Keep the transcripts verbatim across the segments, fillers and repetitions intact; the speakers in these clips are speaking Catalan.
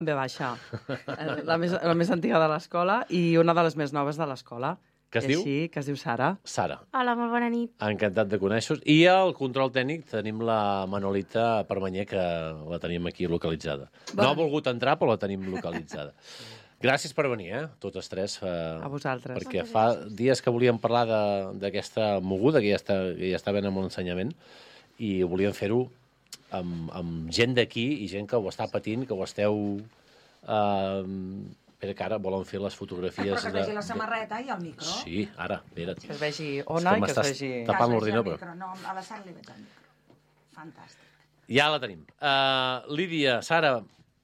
B baixa. La més, la més antiga de l'escola i una de les més noves de l'escola. Que es diu? Així, que es diu Sara. Sara. Hola, molt bona nit. Encantat de conèixer-vos. I al control tècnic tenim la Manolita Permanyer, que la tenim aquí localitzada. No ha volgut entrar, però la tenim localitzada. Gràcies per venir, eh? Totes tres. Eh, A vosaltres. Perquè fa dies que volíem parlar d'aquesta moguda, que ja està, que ja està ben amb l'ensenyament, i volíem fer-ho amb, amb gent d'aquí i gent que ho està patint, que ho esteu... Eh, Espera, que ara volen fer les fotografies... Però que es vegi la samarreta i el micro. Sí, ara, espera't. Que es vegi ona i que es vegi... tapant Que es vegi el l'ordinador. micro. No, a la Sara li veig el micro. Fantàstic. Ja la tenim. Uh, Lídia, Sara,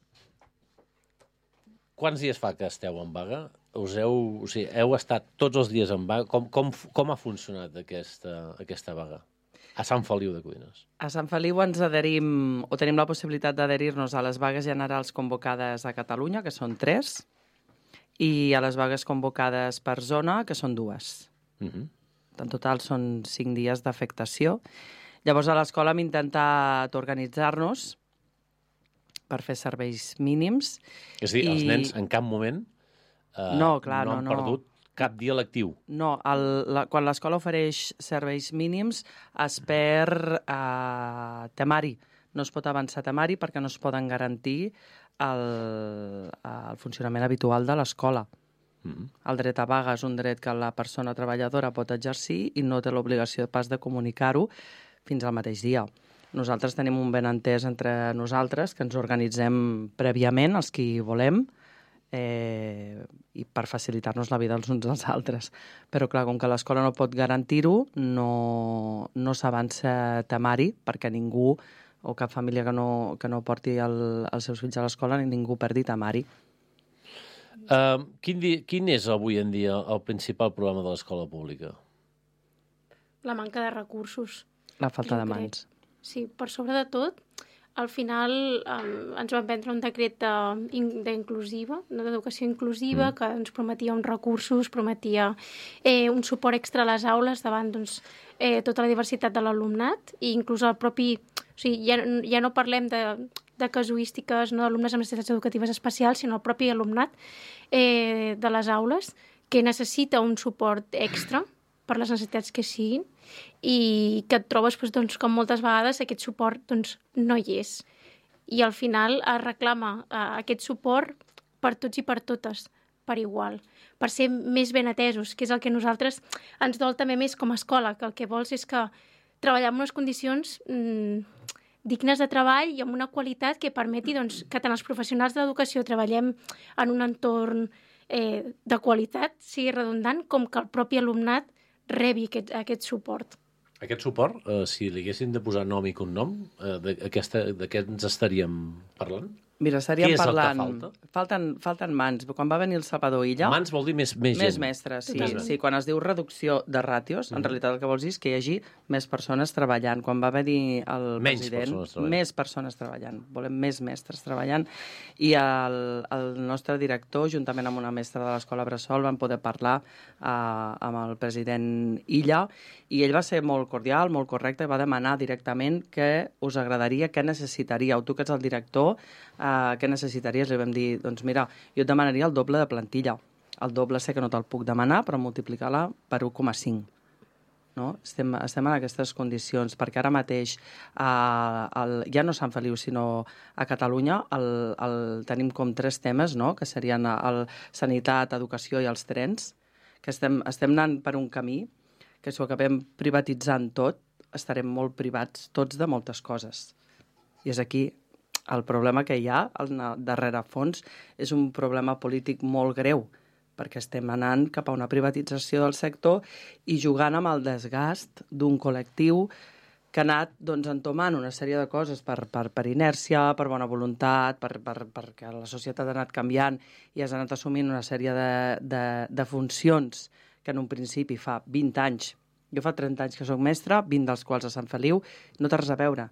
quants dies fa que esteu en vaga? Us heu, o sigui, heu estat tots els dies en vaga? Com, com, com ha funcionat aquesta, aquesta vaga? A Sant Feliu de Codines. A Sant Feliu ens adherim, o tenim la possibilitat d'adherir-nos a les vagues generals convocades a Catalunya, que són tres, i a les vagues convocades per zona, que són dues. Uh-huh. En total són cinc dies d'afectació. Llavors, a l'escola hem intentat organitzar-nos per fer serveis mínims. És a dir, i... els nens en cap moment eh, no, clar, no no, han no. perdut cap dia lectiu. No, el, la, quan l'escola ofereix serveis mínims es perd eh, temari. No es pot avançar temari perquè no es poden garantir el, el funcionament habitual de l'escola. Mm-hmm. El dret a vaga és un dret que la persona treballadora pot exercir i no té l'obligació pas de comunicar-ho fins al mateix dia. Nosaltres tenim un benentès entre nosaltres, que ens organitzem prèviament, els qui volem, eh, i per facilitar-nos la vida els uns als altres. Però, clar, com que l'escola no pot garantir-ho, no, no s'avança temari perquè ningú, o cap família que no, que no porti el, els seus fills a l'escola, ni ningú perdi temari. Uh, quin, di quin és avui en dia el principal problema de l'escola pública? La manca de recursos. La falta Jo de crec. mans. Sí, per sobre de tot, al final um, ens van prendre un decret d'inclusiva, d'educació inclusiva, mm. que ens prometia uns recursos, prometia eh, un suport extra a les aules davant doncs, eh, tota la diversitat de l'alumnat, i inclús el propi... O sigui, ja, ja no parlem de, de casuístiques, no d'alumnes amb necessitats educatives especials, sinó el propi alumnat eh, de les aules, que necessita un suport extra per les necessitats que siguin, i que et trobes, doncs, com moltes vegades aquest suport doncs, no hi és. I al final es reclama eh, aquest suport per tots i per totes, per igual, per ser més ben atesos, que és el que nosaltres ens dol també més com a escola, que el que vols és que treballar en unes condicions mmm, dignes de treball i amb una qualitat que permeti doncs, que tant els professionals de l'educació treballem en un entorn eh, de qualitat, sigui redundant, com que el propi alumnat rebi aquest, aquest suport. Aquest suport, eh, si li haguéssim de posar nom i cognom, eh, de, aquesta, de què ens estaríem parlant? Mira, estaríem Què és el que parlant... falta? Falten, falten mans. Quan va venir el Salvador Illa... Mans vol dir més, més gent. Més mestres, sí. Totalment. sí. Quan es diu reducció de ràtios, en Mhm. realitat el que vols dir és que hi hagi més persones treballant. Quan va venir el Menys president... persones treballant. Més persones treballant. Volem més mestres treballant. I el, el nostre director, juntament amb una mestra de l'escola Bressol, van poder parlar eh, amb el president Illa, i ell va ser molt cordial, molt correcte, i va demanar directament què us agradaria, què necessitaríeu. Tu, que ets el director, eh, què necessitaries? Li vam dir, doncs mira, jo et demanaria el doble de plantilla. El doble sé que no te'l puc demanar, però multiplicar-la per un coma cinc. No? Estem, estem en aquestes condicions, perquè ara mateix, eh, el, ja no a Sant Feliu, sinó a Catalunya, el, el, tenim com tres temes, no? Que serien el sanitat, educació i els trens, que estem, estem anant per un camí que si ho acabem privatitzant tot, estarem molt privats tots de moltes coses. I és aquí el problema que hi ha al darrere fons, és un problema polític molt greu, perquè estem anant cap a una privatització del sector i jugant amb el desgast d'un col·lectiu que ha anat doncs, entomant una sèrie de coses per, per, per inèrcia, per bona voluntat, per, per, perquè la societat ha anat canviant i has anat assumint una sèrie de, de, de funcions que en un principi fa vint anys. Jo fa trenta anys que soc mestra, vint dels quals a Sant Feliu, no té res a veure.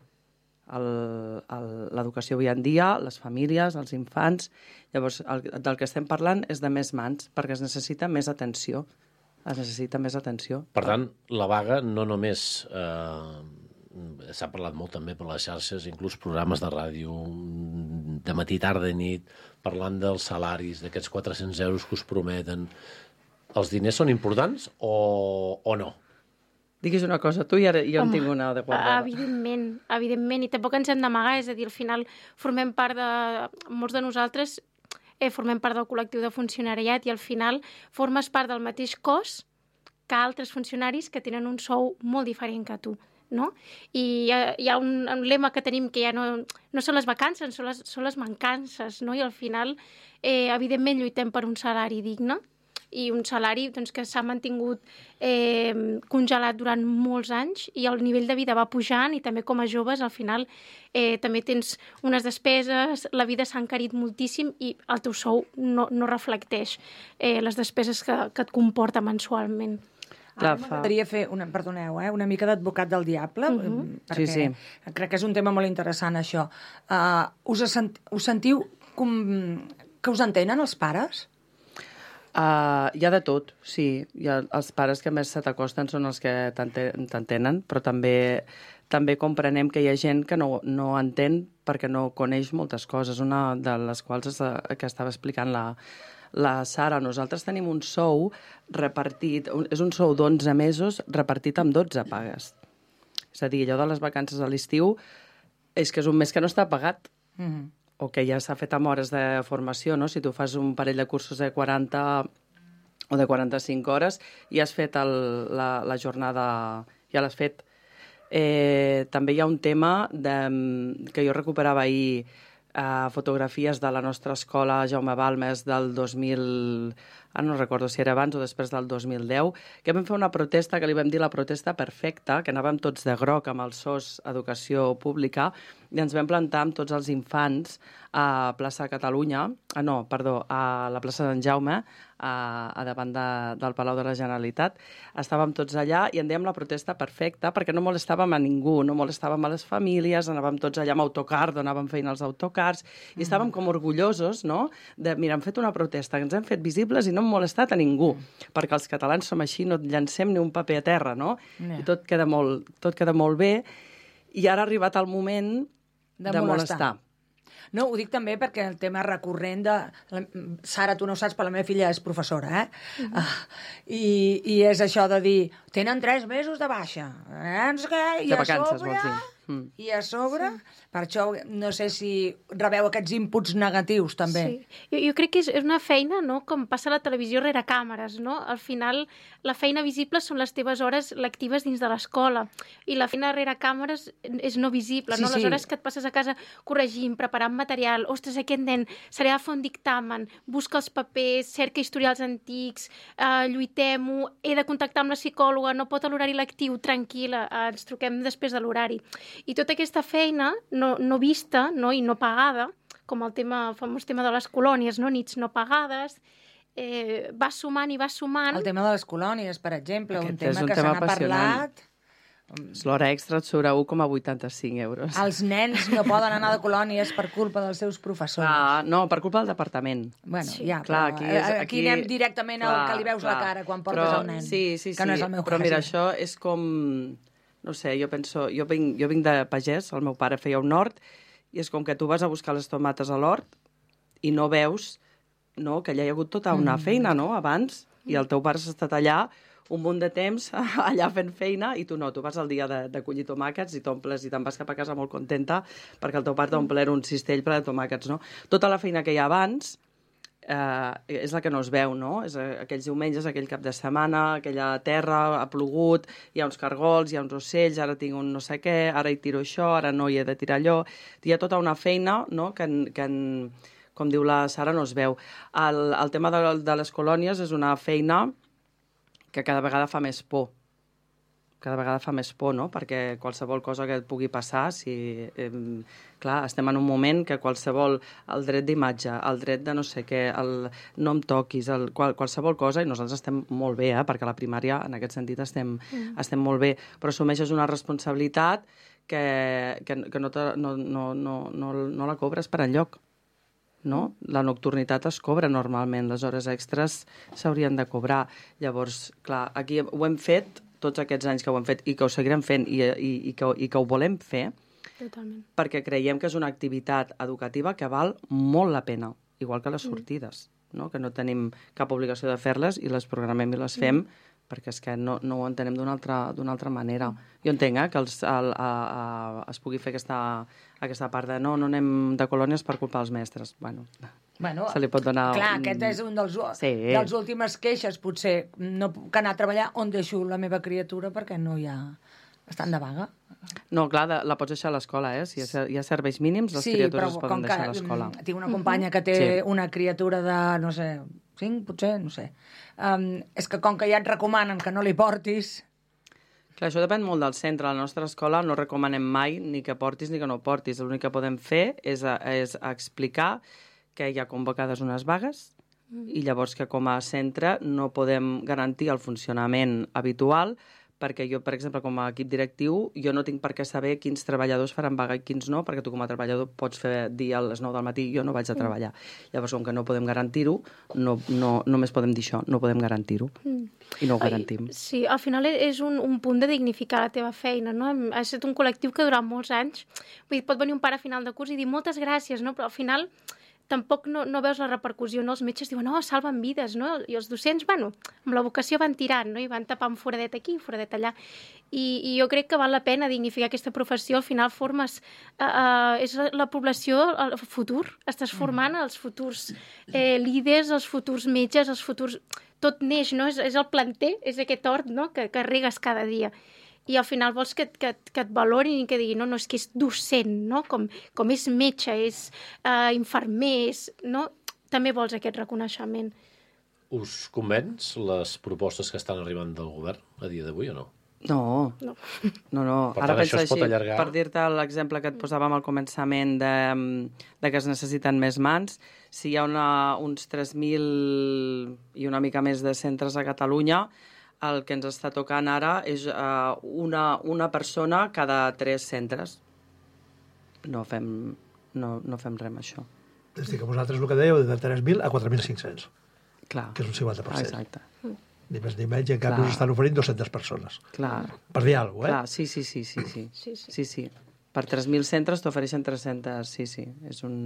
L'educació avui en dia, les famílies, els infants. Llavors, el, del que estem parlant és de més mans, perquè es necessita més atenció. Es necessita més atenció. Per tant, la vaga no només... Eh, s'ha parlat molt també per les xarxes, inclús programes de ràdio, de matí, tarda i nit, parlant dels salaris, d'aquests quatre-cents euros que us prometen. Els diners són importants o, o no? Diguis una cosa tu i ara jo Home, en tinc una de guardada. Evidentment, evidentment, i tampoc ens hem d'amagar, és a dir, al final formem part de... Molts de nosaltres eh, formem part del col·lectiu de funcionariat i al final formes part del mateix cos que altres funcionaris que tenen un sou molt diferent que tu, no? I hi ha, hi ha un, un lema que tenim que ja no, no són les vacances, són les, són les mancances, no? I al final, eh, evidentment, lluitem per un salari digne, i un salari doncs, que s'ha mantingut eh, congelat durant molts anys i el nivell de vida va pujant i també com a joves al final eh, també tens unes despeses, la vida s'ha encarit moltíssim i el teu sou no, no reflecteix eh, les despeses que, que et comporta mensualment. Ara m'agradaria fer, una, perdoneu, eh, una mica d'advocat del diable, uh-huh. perquè sí, sí. crec que és un tema molt interessant, això. Uh, us, sent, us sentiu com, que us entenen els pares? Uh, hi ha de tot, sí. Hi ha, els pares que més se t'acosten són els que t'entenen, però també, també comprenem que hi ha gent que no, no entén perquè no coneix moltes coses. Una de les quals és la, que estava explicant la, la Sara. Nosaltres tenim un sou repartit, un, és un sou d'onze mesos repartit amb dotze pagues. És a dir, allò de les vacances a l'estiu és que és un mes que no està pagat. Mm-hmm. O que ja s'ha fet amb hores de formació, no? Si tu fas un parell de cursos de quaranta o de quaranta-cinc hores i has fet el, la, la jornada, ja l'has fet. Eh, també hi ha un tema de, que jo recuperava ahir eh, fotografies de la nostra escola Jaume Balmes del dos mil... Ara no recordo si era abans o després del dos mil deu, que vam fer una protesta, que li vam dir la protesta perfecta, que anàvem tots de groc amb el S O S Educació Pública, i ens vam plantar amb tots els infants a plaça Catalunya, ah, no, perdó, a la plaça d'en Jaume, a, a davant de, del Palau de la Generalitat. Estàvem tots allà i en dèiem la protesta perfecta perquè no molestàvem a ningú, no molestàvem a les famílies, anàvem tots allà amb autocar, donàvem feina als autocars, i mm. estàvem com orgullosos, no?, de, mira, hem fet una protesta, ens hem fet visibles i no hem molestat a ningú, mm. perquè els catalans som així, no llancem ni un paper a terra, no? Yeah. I tot queda molt, tot queda molt bé, i ara ha arribat el moment de, de molestar. molestar. No, ho dic també perquè el tema recurrent de... Sara, tu no ho saps, però la meva filla és professora, eh? Mm-hmm. Uh, i, I és això de dir, tenen tres mesos de baixa. Eh? I de a vacances, sobre, vols dir. Mm. I a sobre, sí. Per això no sé si rebeu aquests inputs negatius també. Sí. Jo, jo crec que és, és una feina, no?, com passa a la televisió rere càmeres, no? Al final, la feina visible són les teves hores lectives dins de l'escola i la feina rere càmeres és no visible, sí, no? Les sí. hores que et passes a casa corregint, preparant material, ostres, aquest nen serà a fer un dictamen, busca els papers, cerca historials antics, eh, lluitem-ho, he de contactar amb la psicòloga, no pot a l'horari lectiu, tranquil·la, eh, ens truquem després de l'horari. I tota aquesta feina no, no vista, no, i no pagada, com el tema, el famós tema de les colònies, no? Nits no pagades, eh, va sumant i va sumant. El tema de les colònies, per exemple, Aquest un tema un que tema se n'ha parlat. L'hora extra et surt a un coma vuitanta-cinc euros. Els nens no poden anar de colònies per culpa dels seus professors. Clar, no, per culpa del departament. Bueno, sí. ja, clar, però aquí, és, aquí, aquí anem directament clar, al que li veus clar, la cara quan portes però, el nen. Sí, sí, sí, que no és el meu però cas. Mira, això és com... No sé, jo penso... Jo vinc, jo vinc de pagès, el meu pare feia un hort, i és com que tu vas a buscar les tomates a l'hort i no veus, no, que allà hi ha hagut tota una mm. feina, no?, abans, i el teu pare s'ha estat allà un munt de temps allà fent feina i tu no, tu vas al dia de, de collir tomàquets i t'omples i te'n vas cap a casa molt contenta perquè el teu pare t'ha omplert un cistell ple de tomàquets, no? Tota la feina que hi ha abans eh, és la que no es veu, no? És aquells diumenges, aquell cap de setmana, aquella terra, ha plogut, hi ha uns cargols, hi ha uns ocells, ara tinc un no sé què, ara hi tiro això, ara no hi he de tirar allò. Hi ha tota una feina, no?, que, en, que en, com diu la Sara, no es veu. El, el tema de, de les colònies és una feina que cada vegada fa més por. Cada vegada fa més por, no? Perquè qualsevol cosa que et pugui passar, si... Eh, clar, estem en un moment que qualsevol... El dret d'imatge, el dret de no sé què, el no em toquis, el, qual, qualsevol cosa, i nosaltres estem molt bé, eh? Perquè a la primària, en aquest sentit, estem, mm. estem molt bé, però assumeixes una responsabilitat que, que, que no, te, no, no, no, no, no la cobres per enlloc. No? La nocturnitat es cobra normalment, les hores extres s'haurien de cobrar. Llavors, clar, aquí ho hem fet, tots aquests anys que ho hem fet, i que ho seguirem fent, i, i, i, que, i que ho volem fer, Totalment. Perquè creiem que és una activitat educativa que val molt la pena, igual que les sortides, no? Que no tenim cap obligació de fer-les i les programem i les fem, mm. perquè és que no, no ho entenem d'una altra, d'una altra manera. Jo entenc eh, que els, el, a, a, es pugui fer aquesta, aquesta part de no, no anem de colònies per culpa dels mestres. Bueno, bueno se li pot donar... Clar, aquest és un dels, sí. dels últimes queixes, potser. No puc anar a treballar on deixo la meva criatura perquè no hi ha... Estan de vaga. No, clar, de, la pots deixar a l'escola, eh? Si hi ha, hi ha serveis mínims, les sí, criatures es poden que, deixar a l'escola. Tinc una companya que té sí. una criatura de, no sé, cinc, potser, no sé. Um, és que com que ja et recomanen que no li portis... Clar, això depèn molt del centre. A la nostra escola no recomanem mai ni que portis ni que no portis. L'únic que podem fer és, a, és a explicar que hi ha convocades unes vagues mm. i llavors que com a centre no podem garantir el funcionament habitual perquè jo, per exemple, com a equip directiu, jo no tinc per què saber quins treballadors faran vaga i quins no, perquè tu com a treballador pots fer dir a les nou del matí jo no vaig a treballar. Mm. Llavors, com que no podem garantir-ho, no, no, només podem dir això, no podem garantir-ho. Mm. I no ho garantim. Ai, sí, al final és un, un punt de dignificar la teva feina, no? Ha estat un col·lectiu que durant molts anys, vull dir, pot venir un pare a final de curs i dir moltes gràcies, no? Però al final tampoc no, no veus la repercussió, no? Els metges diuen, no, salven vides, no? I els docents, bueno, amb la vocació van tirant, no? I van tapar un foradet aquí, un foradet allà. I, i jo crec que val la pena dignificar aquesta professió. Al final formes... Uh, uh, és la, la població, el futur. Estàs formant els futurs eh, líders, els futurs metges, els futurs... Tot neix, no? És, és el planter, és aquest hort, no? Que, que regues cada dia. I al final vols que, que, que et valorin i que diguin, no, no, és que és docent, no? Com, com és metge, és uh, infermer, és, no? També vols aquest reconeixement. Us convenç les propostes que estan arribant del govern a dia d'avui o no? No, no. no, no. Per Ara tant, pensa això es pot així, allargar. Per dir-te l'exemple que et posàvem al començament de, de que es necessiten més mans, si hi ha una, uns tres mil i una mica més de centres a Catalunya, el que ens està tocant ara és uh, una, una persona cada tres centres. No fem, no, no fem res amb això. És a dir, que vosaltres el que dèieu de tres mil a quatre mil cinc-cents. Clar. Que és un cinquanta per cent. Exacte. Ni més ni menys, en canvi us estan oferint dues-centes persones. Clar. Per dir alguna cosa, eh? Clar, sí, sí, sí, sí, sí. Sí, sí. sí, sí. Per tres mil centres t'ofereixen tres-centes, sí, sí. És un...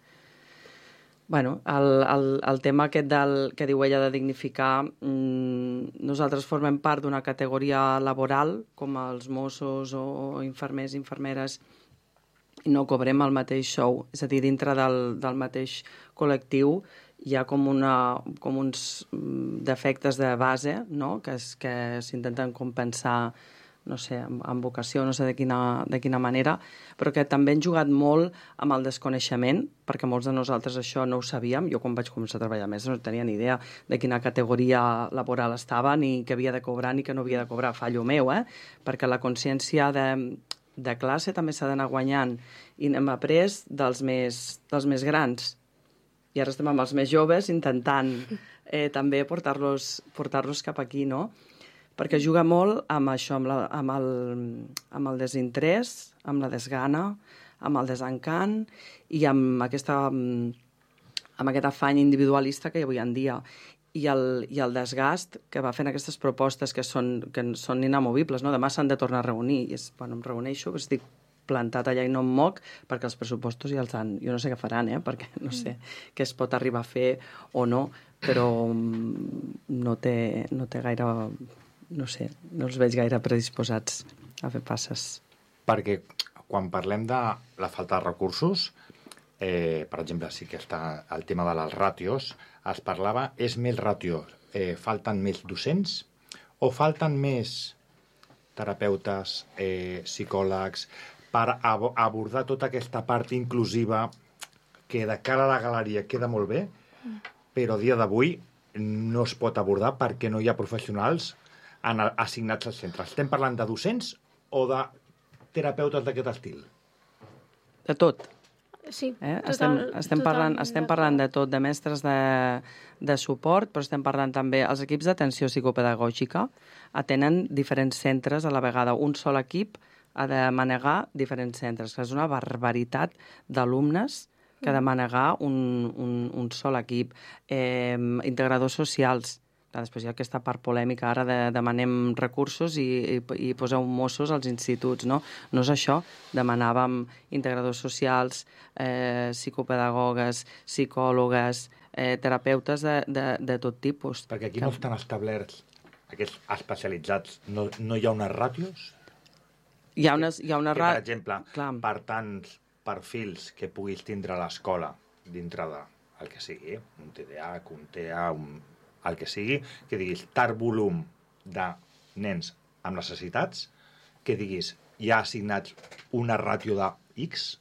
Bueno, el, el, el tema aquest del, que diu ella de dignificar, mmm, nosaltres formem part d'una categoria laboral, com els Mossos o infermers, infermeres, i no cobrem el mateix sou. És a dir, dintre del, del mateix col·lectiu hi ha com, una, com uns defectes de base, no? que, es, que s'intenten compensar no sé, amb, amb vocació, no sé de quina, de quina manera, però que també han jugat molt amb el desconeixement, perquè molts de nosaltres això no ho sabíem. Jo quan vaig començar a treballar més no tenia ni idea de quina categoria laboral estava, ni que havia de cobrar ni que no havia de cobrar. Fallo meu, eh? Perquè la consciència de, de classe també s'ha d'anar guanyant i n'hem après dels més, dels més grans. I ara estem amb els més joves intentant eh, també portar-los portar-los cap aquí, no? Perquè juga molt amb això, amb, la, amb, el, amb el desinterès, amb la desgana, amb el desencant i amb, aquesta, amb aquest afany individualista que hi ha avui en dia. I el, i el desgast que va fent aquestes propostes que són, que són inamovibles, no? Demà s'han de tornar a reunir. I és, bueno, em reuneixo, estic plantat allà i no em moc, perquè els pressupostos ja els han... Jo no sé què faran, eh? Perquè no sé què es pot arribar a fer o no, però no té, no té gaire... No sé, no els veig gaire predisposats a fer passes. Perquè quan parlem de la falta de recursos, eh, per exemple, sí que està el tema de les ràtios, es parlava, és més ràtio, eh, falten més docents o falten més terapeutes, eh, psicòlegs, per ab abordar tota aquesta part inclusiva que de cara a la galeria queda molt bé, però a dia d'avui no es pot abordar perquè no hi ha professionals assignats als centres. Estem parlant de docents o de terapeutes d'aquest estil? De tot. Sí, eh? total, estem, estem, parlant, estem parlant de tot, de mestres de, de suport, però estem parlant també... Els equips d'atenció psicopedagògica atenen diferents centres a la vegada. Un sol equip ha de manegar diferents centres, que és una barbaritat d'alumnes que ha de manegar un, un, un sol equip. Eh, integradors socials, Clar, després hi ha aquesta part polèmica, ara de, demanem recursos i, i, i poseu Mossos als instituts, no? No és això, demanàvem integradors socials, eh, psicopedagogues, psicòlogues, eh, terapeutes de, de, de tot tipus. Perquè aquí no estan establerts aquests especialitzats, no, no hi ha unes ràtios? Hi ha unes, hi ha una que, ra... per exemple, Clar. per tants perfils que puguis tindre a l'escola, dintre de el que sigui, un T D A H, un T A, un, el que sigui, que diguis tal volum de nens amb necessitats, que diguis hi ha assignats una ràtio de X?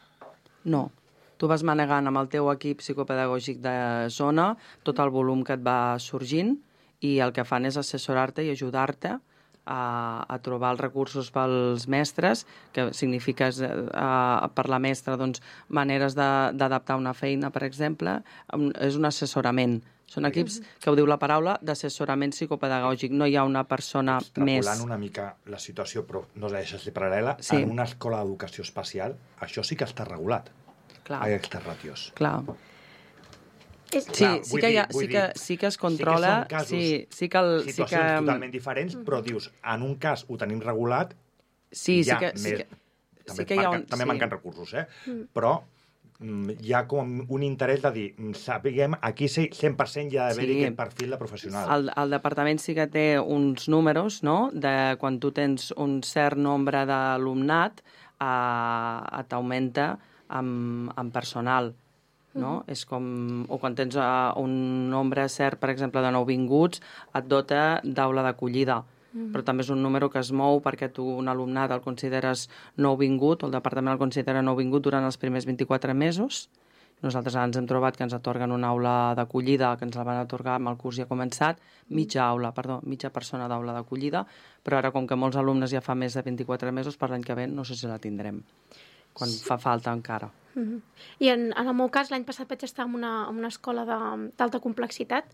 No. Tu vas manegant amb el teu equip psicopedagògic de zona tot el volum que et va sorgint i el que fan és assessorar-te i ajudar-te a, a trobar els recursos pels mestres, que significa eh, per la mestra doncs, maneres d'adaptar una feina, per exemple. És un assessorament. Són equips, que ho diu la paraula, d'assessorament psicopedagògic. No hi ha una persona més... Extrapolant una mica la situació, però no deixa de ser paral·lela, sí. En una escola d'educació especial, això sí que està regulat. Clar. Aquestes ràtios. Clar. És... Sí, Clar, sí que, hi ha, dir, sí, que, dir, sí que es controla... Sí que són casos, sí, sí que el, situacions sí que... totalment diferents, però dius, en un cas ho tenim regulat, sí, sí hi ha que, sí més... que, també, sí que hi ha manquen, un... també sí. manquen recursos, eh? Mm. Però mm, hi ha com un interès de dir, sapiguem, aquí cent per cent hi ha d'haver-hi Sí. aquest perfil de professional. El, el departament sí que té uns números, no?, de quan tu tens un cert nombre d'alumnat, eh, t'augmenta amb, amb personal, no? Mm. És com... O quan tens uh, un nombre cert, per exemple, de nouvinguts, et dota d'aula d'acollida. Mm. Però també és un número que es mou perquè tu un alumnat el consideres nouvingut, o el departament el considera nouvingut durant els primers vint-i-quatre mesos. Nosaltres ens hem trobat que ens atorguen una aula d'acollida, que ens la van atorgar amb el curs ja començat, mitja aula, perdó, mitja persona d'aula d'acollida, però ara, com que molts alumnes ja fa més de vint-i-quatre mesos, per l'any que ve no sé si la tindrem, quan sí. fa falta encara. Mm-hmm. I en, en el meu cas, l'any passat vaig estar en una, en una escola d'alta complexitat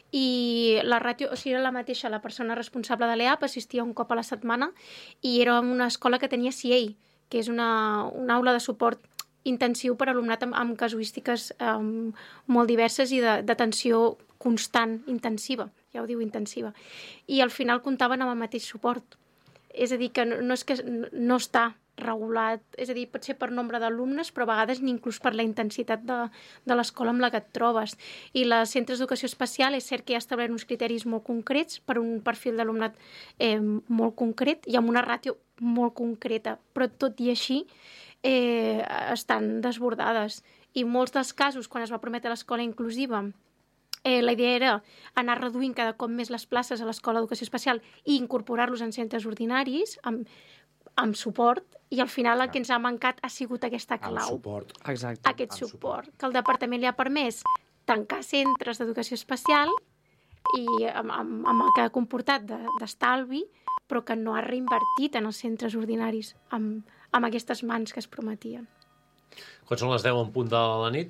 i la ràtio, o sigui, era la mateixa, la persona responsable de l'E A P assistia un cop a la setmana i era una escola que tenia C A, que és una, una aula de suport intensiu per a alumnat amb, amb casuístiques um, molt diverses i d'atenció constant, intensiva, ja ho diu intensiva. I al final comptaven amb el mateix suport. És a dir, que no, no és que no està regulat, és a dir, pot ser per nombre d'alumnes, però a vegades ni inclús per la intensitat de, de l'escola amb la que et trobes. I els centres d'educació especial és cert que hi ha establert uns criteris molt concrets per un perfil d'alumnat eh, molt concret i amb una ràtio molt concreta, però tot i així eh, estan desbordades. I molts dels casos, quan es va prometre l'escola inclusiva, eh, la idea era anar reduint cada cop més les places a l'escola d'educació especial i incorporar-los en centres ordinaris, amb amb suport, i al final el que ens ha mancat ha sigut aquesta clau. Amb suport. Exacte. Aquest suport, que el departament li ha permès tancar centres d'educació especial i amb, amb, amb el que ha comportat d'estalvi, però que no ha reinvertit en els centres ordinaris amb, amb aquestes mans que es prometien. Quan són les deu en punt de la nit,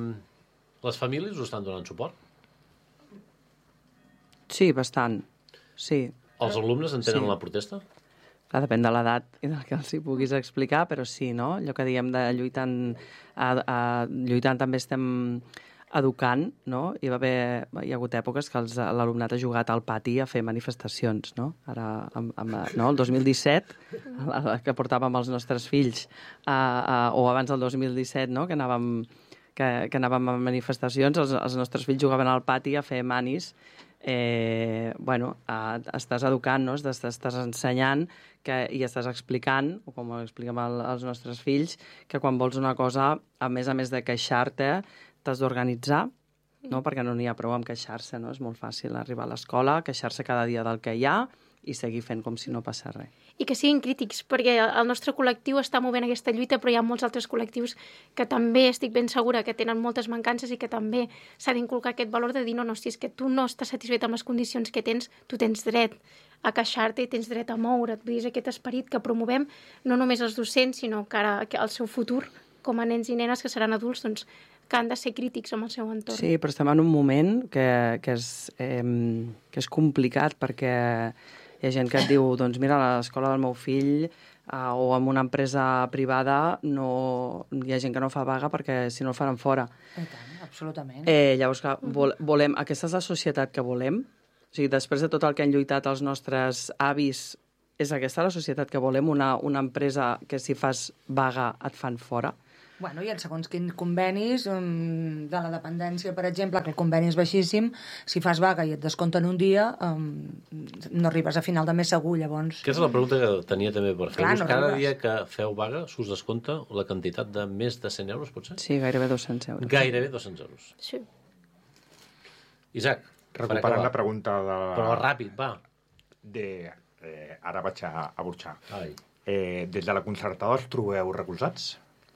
eh, les famílies us estan donant suport? Sí, bastant. Sí. Els alumnes entenen Sí. la protesta? Clar, depèn de l'edat i del que els hi puguis explicar, però sí, no? Allò que diem de lluitant, a, a, lluitant també estem educant, no? Hi va haver, hi ha hagut èpoques que l'alumnat ha jugat al pati a fer manifestacions, no? Ara, amb, amb, no? El dos mil disset, que portàvem els nostres fills, a, a, o abans del dos mil disset, no? Que anàvem, que, que anàvem a manifestacions, els, els nostres fills jugaven al pati a fer manis. Eh, bueno, eh, estàs educant, no? estàs, estàs ensenyant que, i estàs explicant, o com ho expliquem al, als nostres fills, que quan vols una cosa, a més a més de queixar-te, t'has d'organitzar, no? Perquè no n'hi ha prou amb queixar-se, no? És molt fàcil arribar a l'escola, queixar-se cada dia del que hi ha i seguir fent com si no passés res. I que siguin crítics, perquè el nostre col·lectiu està movent aquesta lluita, però hi ha molts altres col·lectius que també estic ben segura que tenen moltes mancances i que també s'ha d'inculcar aquest valor de dir no, no, si és que tu no estàs satisfet amb les condicions que tens, tu tens dret a queixar-te i tens dret a moure't. Vull dir, és aquest esperit que promovem no només els docents, sinó que ara el seu futur, com a nens i nenes que seran adults, doncs, que han de ser crítics amb el seu entorn. Sí, però estem en un moment que, que, és, eh, que és complicat perquè hi ha gent que et diu, doncs mira, a l'escola del meu fill eh, o en una empresa privada no, hi ha gent que no fa vaga perquè si no el faran fora. I tant, absolutament. Eh, llavors, que vol, volem, aquesta és la societat que volem, O sigui, després de tot el que han lluitat els nostres avis, és aquesta la societat que volem? Una, una empresa que si fas vaga et fan fora? Bueno, i en segons quins convenis um, de la dependència, per exemple, que el conveni és baixíssim, si fas vaga i et descompten un dia, um, no arribes a final de mes segur, llavors... Aquesta és la pregunta que tenia també per fer-vos. no Cada arribes. dia que feu vaga s'us descompta la quantitat de més de cent euros, potser? Sí, gairebé dos-cents euros. Gairebé dos-cents euros. Sí. Isaac, per Recuperant acabar. la pregunta de... Però ràpid, va. De, eh, ara vaig a, a burxar. Ai. Eh, des de la concertada els trobeu recolzats?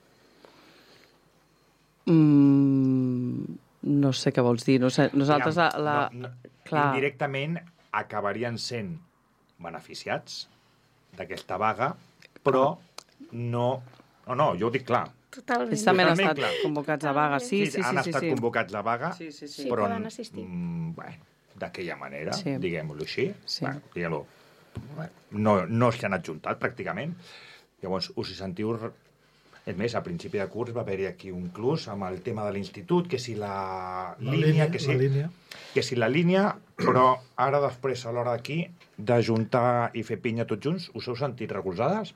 Mm, no sé què vols dir. No sé, nosaltres la... la... no, no, Clar. indirectament acabarien sent beneficiats d'aquesta vaga, però no... No, no, jo ho dic clar. Totalment. Ells també han Totalment estat clar. convocats a vaga. Sí, sí, sí. han sí, estat sí. convocats a vaga, Sí, sí, sí. Sí, però poden assistir. mm, bueno, d'aquella manera, Sí. diguem-ho així. Sí. Bueno, diguem-ho. Bueno, no, no s'hi han adjuntat, pràcticament. Llavors, us hi sentiu... És més, a principi de curs va haver-hi aquí un clus amb el tema de l'institut, que si la, La línia, línia, que si, la línia. que si la línia, però ara després, a l'hora d'aquí, d'ajuntar i fer pinya tots junts, us heu sentit recolzades?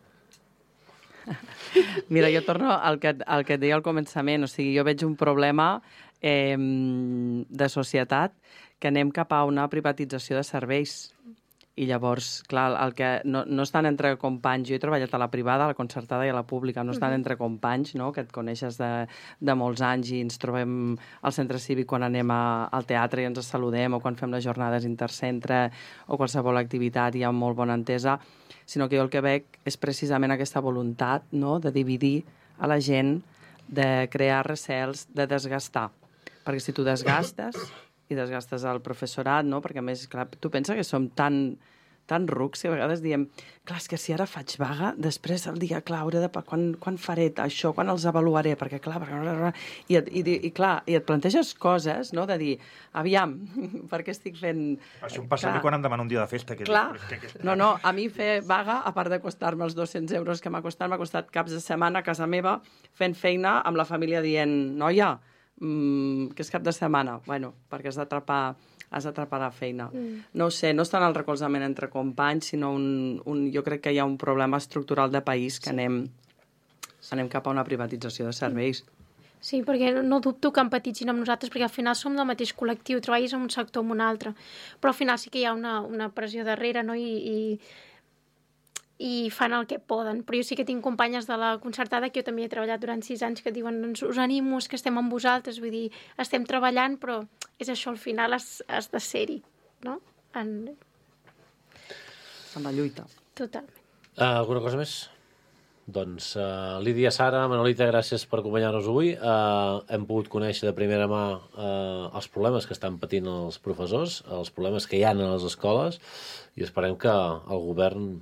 Mira, jo torno al que, al que et deia al començament. O sigui, jo veig un problema eh, de societat que anem cap a una privatització de serveis. I llavors, clar, el que no, no estan entre companys. Jo he treballat a la privada, a la concertada i a la pública. No estan entre companys, no?, que et coneixes de, de molts anys i ens trobem al centre cívic quan anem a, al teatre i ens saludem, o quan fem les jornades intercentre o qualsevol activitat i hi ha molt bona entesa, sinó que jo el que veig és precisament aquesta voluntat, no?, de dividir a la gent, de crear recels, de desgastar. Perquè si tu desgastes i desgastes el professorat, no? Perquè, a més, clar, tu pensa que som tan, tan rucs que a vegades diem, clar, és que si ara faig vaga, després el dia, clar, hauré de... Quan, quan faré això? Quan els avaluaré? Perquè, clar, perquè... I, et, i, i, clar, i et planteges coses, no?, de dir, aviam, per què estic fent... Això em passa a mi quan em demana un dia de festa. Que Clar, dic, "Però és que- no, no, a mi fer vaga, a part de costar-me els dos-cents euros que m'ha costat, m'ha costat caps de setmana a casa meva fent feina amb la família dient, noia, mm, que és cap de setmana. Bueno, perquè has d'atrapar has d'atrapar la feina. Mm. No ho sé, no és tant el recolzament entre companys, sinó un, un, jo crec que hi ha un problema estructural de país que sí. anem, anem cap a una privatització de serveis. Sí, perquè no, no dubto que empatitzin amb nosaltres, perquè al final som del mateix col·lectiu, treballis en un sector o en un altre, però al final sí que hi ha una, una pressió darrere, no?, i, i i fan el que poden. Però jo sí que tinc companyes de la concertada, que jo també he treballat durant sis anys, que diuen, doncs us animo, és que estem amb vosaltres, vull dir, estem treballant, però és això, al final has, has de ser-hi, no? En... En la lluita. Totalment. Uh, alguna cosa més? Doncs uh, Lídia, Sara, Manolita, gràcies per acompanyar-nos avui. Uh, hem pogut conèixer de primera mà uh, els problemes que estan patint els professors, els problemes que hi ha a les escoles, i esperem que el govern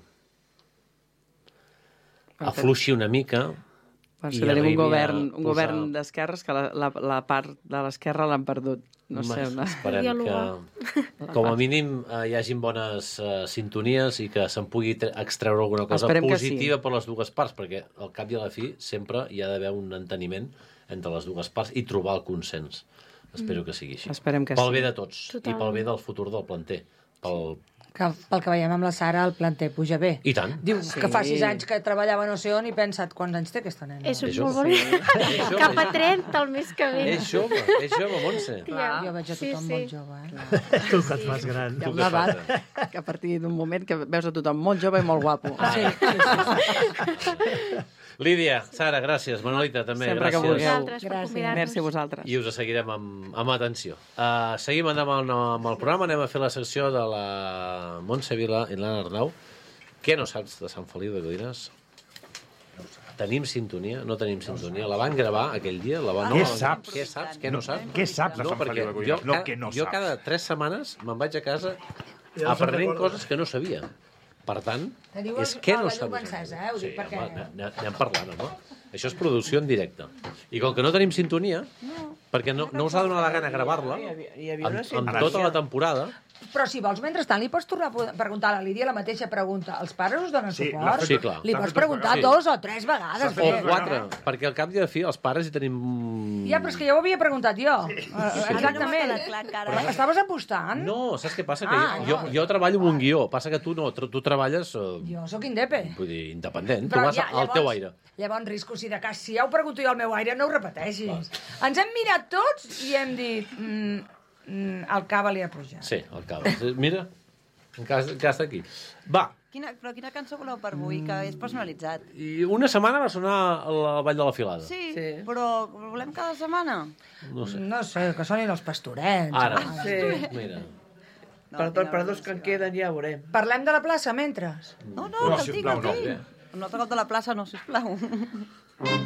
afluixi una mica. Bueno, i si tenim un arribi a govern, un posar- govern d'esquerres que la, la, la part de l'esquerra l'han perdut. No sé, Home, una... esperem Dialogar. que, com a mínim, eh, hi hagin bones eh, sintonies i que se'n pugui tre- extreure alguna cosa Esperem que positiva sí. per les dues parts, perquè al cap i a la fi sempre hi ha d'haver un enteniment entre les dues parts i trobar el consens. Espero que sigui així. Esperem que pel sí. bé de tots Totalment. i pel bé del futur del planter. Pel... Que, pel que veiem amb la Sara, el planter puja bé. I tant. Diu Sí. que fa sis anys que treballava no sé on i pensat quants anys té aquesta nena. És És molt jove. bon. És jove. Cap a trenta el mes que ve. És jove, és jove, Montse. Ja. Jo veig a Sí, tothom sí. molt jove, eh? Tu que et fas gran. Hi ha Tu una què edat fas, que a partir d'un moment que veus a tothom molt jove i molt guapo. Ah. Sí, sí, sí. Lídia, Sara, gràcies. Manolita, també, Sempre que gràcies. vulgueu. Vosaltres per Gràcies. convidar-nos. Merci a vosaltres. I us seguirem amb, amb atenció. Uh, seguim endavant amb el programa. Anem a fer la secció de la Montse Vila i l'Anna Arnau. Què no saps de Sant Feliu de Codines? Tenim sintonia? No tenim sintonia? La van gravar aquell dia? La van... Què no, saps? Què saps? Què no saps? Què saps de No, Sant perquè Feliu de jo, Codines? No, ca- que no jo saps. cada tres setmanes me'n vaig a casa Ja no se'n aprenent recorda. coses que no sabia. Per tant, Diu és que el- no la llum sabem. encesa, eh? Ho dic perquè- home, n'anem n'anem parlant, home. Això és producció en directe. I com que no tenim sintonia, perquè no, no us ha donat la gana gravar-la, Hi havia- hi havia una amb, amb sintonia. tota la temporada, Però si vols, mentrestant, li pots tornar a po- preguntar a la Lídia la mateixa pregunta. Els pares us donen Sí, suport? l'ha fet- Sí, clar. Li l'ha pots fet preguntar sí. dos o tres vegades. S'ha o fet bé. quatre, perquè al cap i a la fi els pares hi tenim... Ja, però és que ja ho havia preguntat jo. Eh, Exactament. No m'ha quedat clar encara, eh? Estaves apostant? No, saps què passa? Que Ah, jo, no. jo treballo amb un guió, passa que tu no, tu, tu treballes eh, Jo sóc indepe. vull dir, independent, tu Però vas ja, al teu aire. Llavors, risco, si de cas, si ja ho pregunto jo al meu aire, no ho repeteixis. Ens hem mirat tots i hem dit... Mm, mm, el cava li ha pujat. Sí, al cap. Mira, encara, encara està aquí. Va, Quina, però quina cançó voleu per avui, que és personalitzat? i una setmana va sonar la Vall de la Filada. Sí, Sí. però volem cada setmana? No sé. No sé, que sonin els pastorets. Ara, Sí. mira. Per, tot, per dos que en queden ja ho veurem. Parlem de la plaça, mentre. No, no, que el tinc, sisplau, el no. tinc. Un altre cop de la plaça, no, sisplau.